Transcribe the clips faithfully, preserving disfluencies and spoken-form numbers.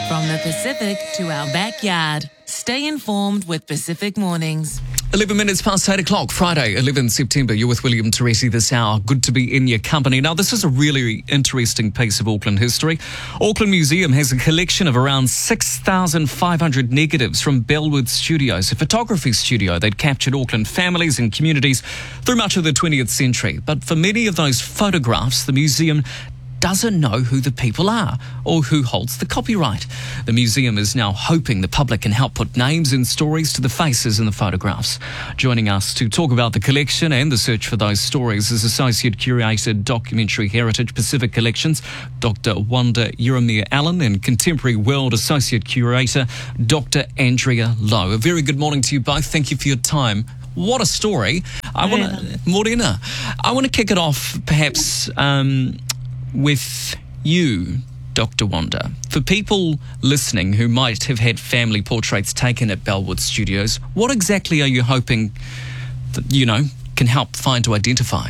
From the Pacific to our backyard. Stay informed with Pacific Mornings. eleven minutes past eight o'clock, Friday, eleventh September. You're with William Teresi this hour. Good to be in your company. Now, this is a really interesting piece of Auckland history. Auckland Museum has a collection of around six thousand five hundred negatives from Bellwood Studios, a photography studio that captured Auckland families and communities through much of the twentieth century. But for many of those photographs, the museum doesn't know who the people are or who holds the copyright. The museum is now hoping the public can help put names and stories to the faces in the photographs. Joining us to talk about the collection and the search for those stories is Associate Curator, Documentary Heritage Pacific Collections, Doctor Wanda Yeremia-Allen, and Contemporary World Associate Curator, Doctor Andrea Lowe. A very good morning to you both. Thank you for your time. What a story. I want to, Morena, I want to kick it off perhaps um, with you, Doctor Wanda. For people listening who might have had family portraits taken at Bellwood Studios, what exactly are you hoping that, you know, can help find to identify?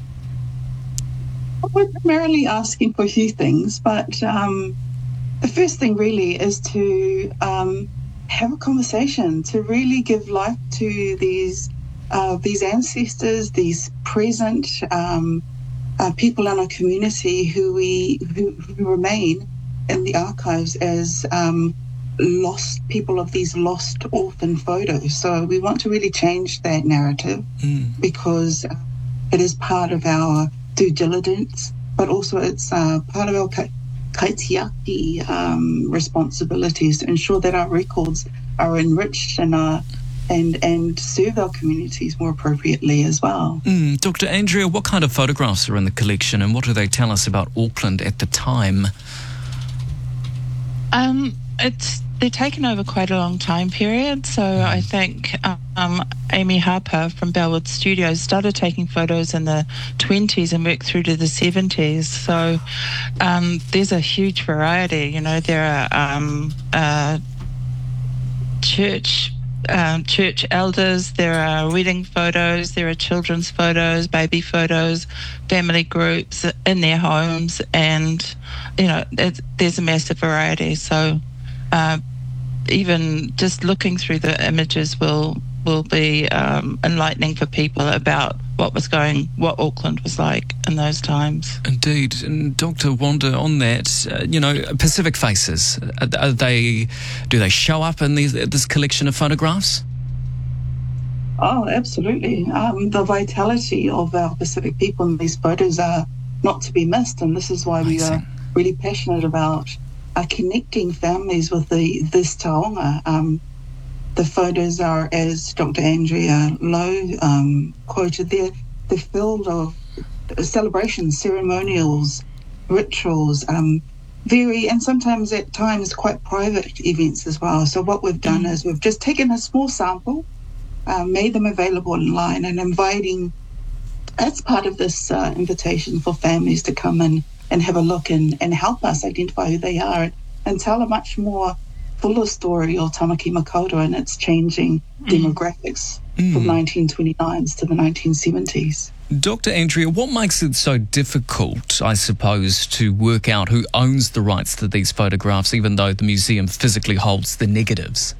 We're primarily asking for a few things, but um, the first thing really is to um, have a conversation, to really give life to these uh, these ancestors, these present um Uh, people in our community who we who, who remain in the archives as um, lost people of these lost orphan photos. So we want to really change that narrative mm. because it is part of our due diligence, but also it's uh, part of our ka- kaitiaki um, responsibilities to ensure that our records are enriched and are and and serve our communities more appropriately as well. Mm, Doctor Andrea, what kind of photographs are in the collection and what do they tell us about Auckland at the time? Um, it's they're taken over quite a long time period, so mm. I think um, Amy Harper from Bellwood Studios started taking photos in the twenties and worked through to the seventies, so um, there's a huge variety. You know, there are um, uh, church Um, church elders, there are wedding photos, there are children's photos, baby photos, family groups in their homes, and you know it's, there's a massive variety. So uh, even just looking through the images will will be um, enlightening for people about what was going, what Auckland was like in those times. Indeed. And Doctor Wanda, on that, uh, you know, Pacific Faces, are, are they, do they show up in these, this collection of photographs? Oh, absolutely. Um, the vitality of our Pacific people in these photos are not to be missed, and this is why we are really passionate about uh, connecting families with the this taonga. Um, The photos are, as Doctor Andrea Lowe um, quoted, they're, they're filled of celebrations, ceremonials, rituals, um, very, and sometimes at times quite private events as well. So what we've done mm. is we've just taken a small sample, uh, made them available online, and inviting, as part of this uh, invitation for families to come in and have a look and, and help us identify who they are and, and tell a much more fuller story of Tamaki Makaurau and its changing mm. demographics mm. from nineteen twenty-nines to the nineteen seventies. Doctor Andrea, what makes it so difficult, I suppose, to work out who owns the rights to these photographs, even though the museum physically holds the negatives?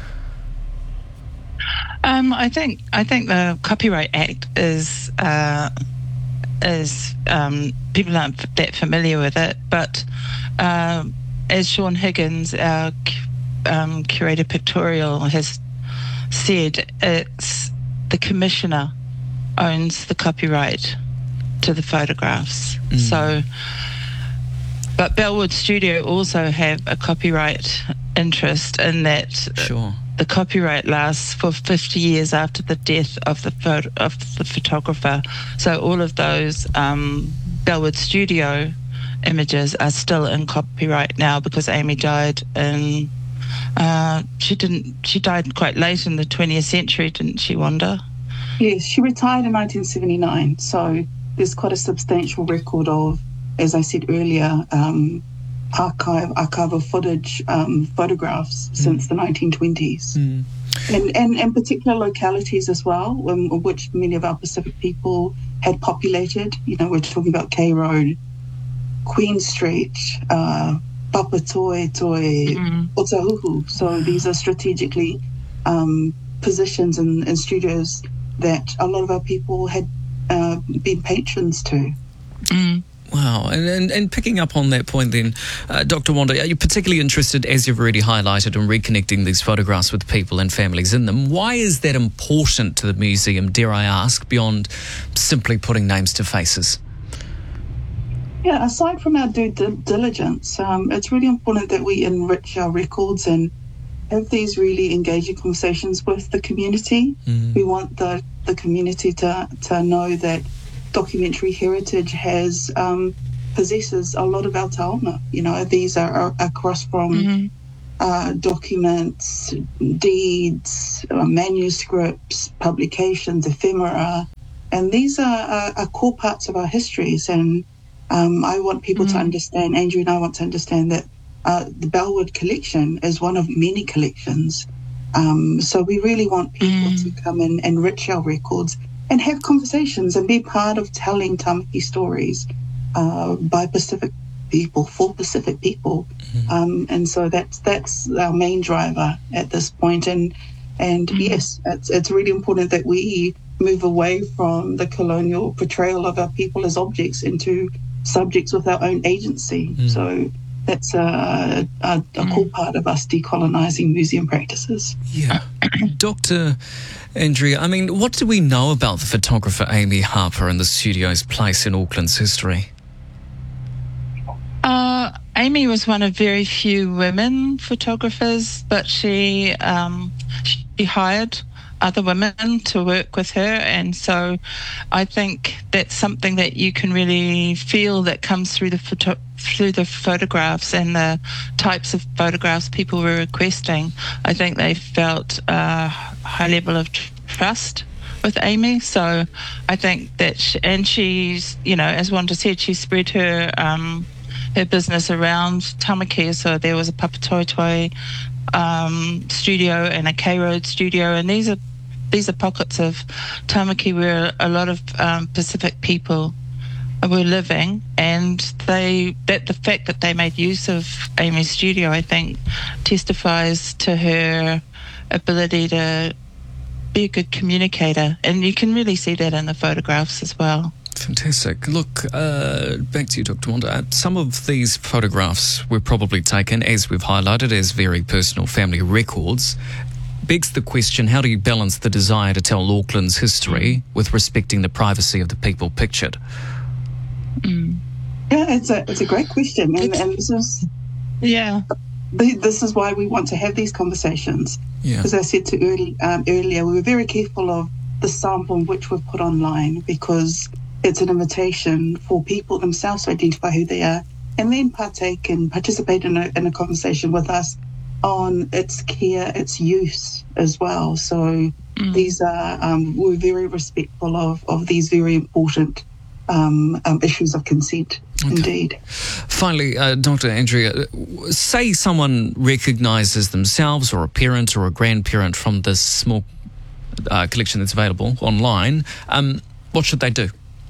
Um, I think I think the Copyright Act is uh, is um, people aren't that familiar with it, but uh, as Sean Higgins, our um, curator pictorial, has said, it's the commissioner owns the copyright to the photographs. Mm. So, but Bellwood Studio also have a copyright interest in that. Sure. The copyright lasts for fifty years after the death of the photo, of the photographer. So all of those um, Bellwood Studio images are still in copyright now because Amy died in. Uh, she didn't. She died quite late in the twentieth century, didn't she, Wanda? Yes, she retired in nineteen seventy-nine. So there's quite a substantial record of, as I said earlier, um, archive archival footage, um, photographs mm. since the nineteen twenties. Mm. And, and, and particular localities as well, um, which many of our Pacific people had populated. You know, we're talking about K Road, Queen Street, uh, Papatoe Toi Mm. Otahuhu. So these are strategically um, positions in, in studios that a lot of our people had uh, been patrons to. Mm. Wow. And, and and picking up on that point then, uh, Doctor Wanda, are you particularly interested, as you've already highlighted, in reconnecting these photographs with people and families in them? Why is that important to the museum, dare I ask, beyond simply putting names to faces? Yeah, aside from our due diligence, um, it's really important that we enrich our records and have these really engaging conversations with the community. Mm. We want the, the community to, to know that documentary heritage has um, possesses a lot of our taonga. You know, these are, are across from Mm-hmm. uh, documents, deeds, uh, manuscripts, publications, ephemera, and these are, are, are core parts of our histories. And um, I want people Mm-hmm. to understand, Andrew and I want to understand that uh, the Bellwood collection is one of many collections. Um, so we really want people Mm. to come and enrich our records and have conversations and be part of telling Tamaki stories uh, by Pacific people, for Pacific people. Mm-hmm. Um, and so that's that's our main driver at this point. And and Mm. yes, it's, it's really important that we move away from the colonial portrayal of our people as objects into subjects with our own agency. Mm. So that's a, a, a core part of us decolonising museum practices. Yeah. Doctor Andrea, I mean, what do we know about the photographer Amy Harper and the studio's place in Auckland's history? Uh, Amy was one of very few women photographers, but she um, she hired other women to work with her, and so I think that's something that you can really feel that comes through the photo- through the photographs and the types of photographs people were requesting. I think they felt a high level of tr- trust with Amy. So I think that, she, and she's, you know, as Wanda said, she spread her um, her business around Tamaki. So there was a Papatoe Toi um, studio and a K Road studio, and these are these are pockets of Tamaki where a lot of um, Pacific people were living, and they that the fact that they made use of Amy's studio, I think, testifies to her ability to be a good communicator, and you can really see that in the photographs as well. Fantastic. Look, uh, back to you, Doctor Wanda. Uh, some of these photographs were probably taken, as we've highlighted, as very personal family records. Begs the question, how do you balance the desire to tell Auckland's history with respecting the privacy of the people pictured? Mm. Yeah, it's a it's a great question, and, and this is Yeah. this is why we want to have these conversations. Yeah. As I said to early, um, earlier, we were very careful of the sample in which we've put online, because it's an invitation for people themselves to identify who they are and then partake and participate in a, in a conversation with us on its care, its use as well. So Mm. these are, um, we're very respectful of, of these very important um, um, issues of consent, Okay. indeed. Finally, uh, Doctor Andrea, say someone recognises themselves or a parent or a grandparent from this small uh, collection that's available online. Um, what should they do?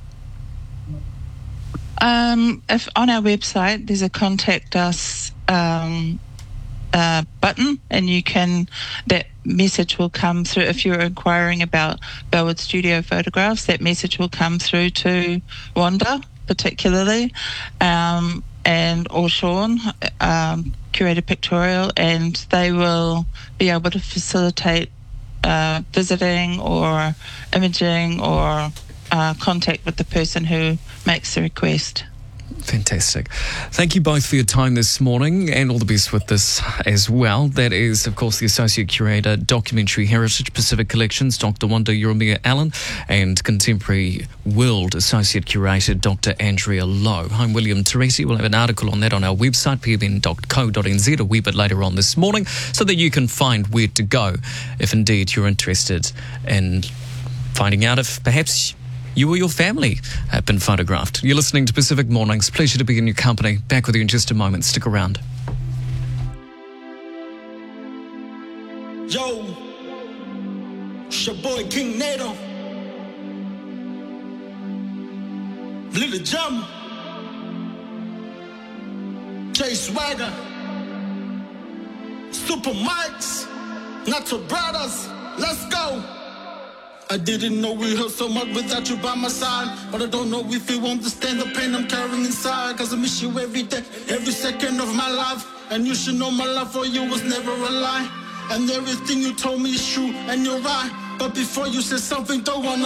Um, if on our website there's a contact us um, uh, button, and you can that message will come through. If you're inquiring about Bellwood Studio photographs, that message will come through to Wanda particularly, um, and or Sean, um, Curator Pictorial, and they will be able to facilitate uh, visiting or imaging or uh, contact with the person who makes the request. Fantastic. Thank you both for your time this morning, and all the best with this as well. That is, of course, the Associate Curator, Documentary Heritage Pacific Collections, Doctor Wanda Urumia Allen, and Contemporary World Associate Curator, Doctor Andrea Lowe. I'm William Teresi. We'll have an article on that on our website, p m n dot co dot n z, a wee bit later on this morning, so that you can find where to go if indeed you're interested in finding out if perhaps you or your family have been photographed. You're listening to Pacific Mornings. Pleasure to be in your company. Back with you in just a moment. Stick around. Yo, it's your boy King Nato. Little Jump. Jay Swagger, Super Mikes, Nacho Brothers, let's go. I didn't know we hurt so much without you by my side, but I don't know if you understand the pain I'm carrying inside, cause I miss you every day, every second of my life, and you should know my love for you was never a lie, and everything you told me is true and you're right, but before you said something, don't wanna